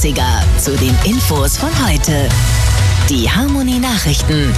Zu den Infos von heute. Die Harmony Nachrichten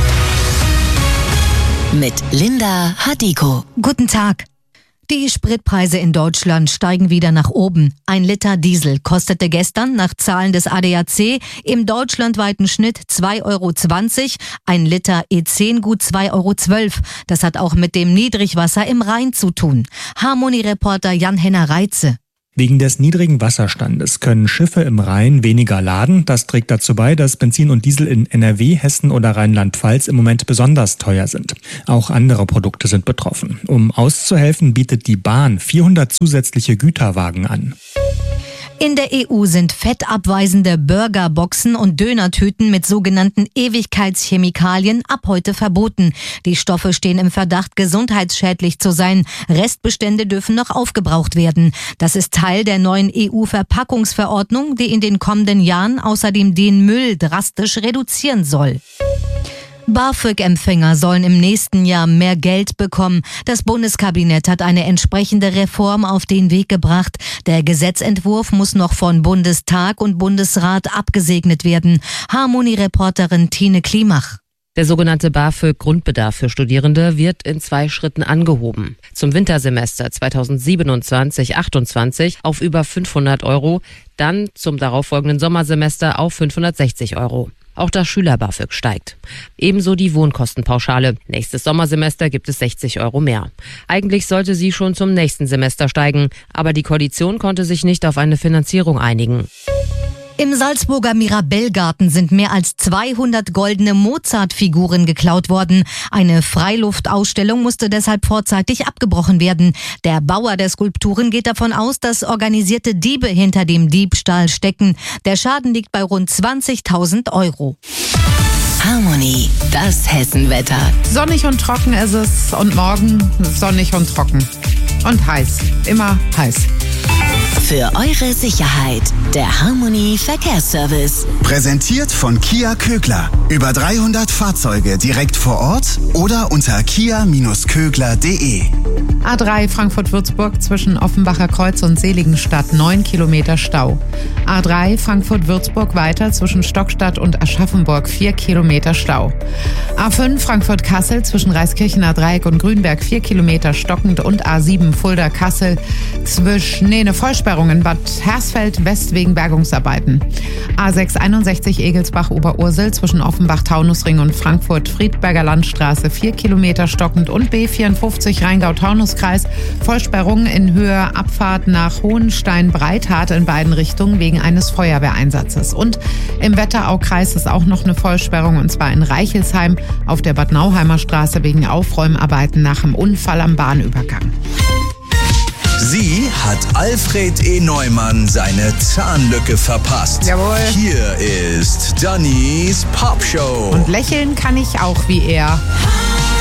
mit Linda Hadiko. Guten Tag. Die Spritpreise in Deutschland steigen wieder nach oben. 1 Liter Diesel kostete gestern nach Zahlen des ADAC im deutschlandweiten Schnitt 2,20 €, 1 Liter E10 gut 2,12 €. Das hat auch mit dem Niedrigwasser im Rhein zu tun. Harmony-Reporter Jan-Henner Reitze. Wegen des niedrigen Wasserstandes können Schiffe im Rhein weniger laden. Das trägt dazu bei, dass Benzin und Diesel in NRW, Hessen oder Rheinland-Pfalz im Moment besonders teuer sind. Auch andere Produkte sind betroffen. Um auszuhelfen, bietet die Bahn 400 zusätzliche Güterwagen an. In der EU sind fettabweisende Burgerboxen und Dönertüten mit sogenannten Ewigkeitschemikalien ab heute verboten. Die Stoffe stehen im Verdacht, gesundheitsschädlich zu sein. Restbestände dürfen noch aufgebraucht werden. Das ist Teil der neuen EU-Verpackungsverordnung, die in den kommenden Jahren außerdem den Müll drastisch reduzieren soll. BAföG-Empfänger sollen im nächsten Jahr mehr Geld bekommen. Das Bundeskabinett hat eine entsprechende Reform auf den Weg gebracht. Der Gesetzentwurf muss noch von Bundestag und Bundesrat abgesegnet werden. Harmony-Reporterin Tine Klimach. Der sogenannte BAföG-Grundbedarf für Studierende wird in 2 Schritten angehoben. Zum Wintersemester 2027/28 auf über 500 €, dann zum darauffolgenden Sommersemester auf 560 €. Auch das Schüler-BAföG steigt. Ebenso die Wohnkostenpauschale. Nächstes Sommersemester gibt es 60 € mehr. Eigentlich sollte sie schon zum nächsten Semester steigen, aber die Koalition konnte sich nicht auf eine Finanzierung einigen. Im Salzburger Mirabellgarten sind mehr als 200 goldene Mozart-Figuren geklaut worden. Eine Freiluftausstellung musste deshalb vorzeitig abgebrochen werden. Der Bauer der Skulpturen geht davon aus, dass organisierte Diebe hinter dem Diebstahl stecken. Der Schaden liegt bei rund 20.000 €. Harmony, das Hessenwetter. Sonnig und trocken ist es und morgen sonnig und trocken. Und heiß, immer heiß. Für eure Sicherheit, der Harmony Verkehrsservice. Präsentiert von Kia Kögler. Über 300 Fahrzeuge direkt vor Ort oder unter kia-kögler.de. A3 Frankfurt-Würzburg zwischen Offenbacher Kreuz und Seligenstadt 9 Kilometer Stau. A3 Frankfurt-Würzburg weiter zwischen Stockstadt und Aschaffenburg 4 Kilometer Stau. A5 Frankfurt-Kassel zwischen Reiskirchener Dreieck und Grünberg 4 Kilometer stockend und A7 Fulda-Kassel eine Vollsperrung in Bad Hersfeld West wegen Bergungsarbeiten. A6 61 Egelsbach-Oberursel zwischen Offenbach-Taunusring und Frankfurt-Friedberger Landstraße 4 Kilometer stockend und B54 Rheingau-Taunus-Kreis Vollsperrung in Höhe Abfahrt nach Hohenstein-Breithardt in beiden Richtungen wegen eines Feuerwehreinsatzes. Und im Wetteraukreis ist auch noch eine Vollsperrung und zwar in Reichelsheim auf der Bad Nauheimer Straße wegen Aufräumarbeiten nach dem Unfall am Bahnübergang. Sie hat Alfred E. Neumann seine Zahnlücke verpasst. Jawohl. Hier ist Dannys Popshow. Und lächeln kann ich auch wie er.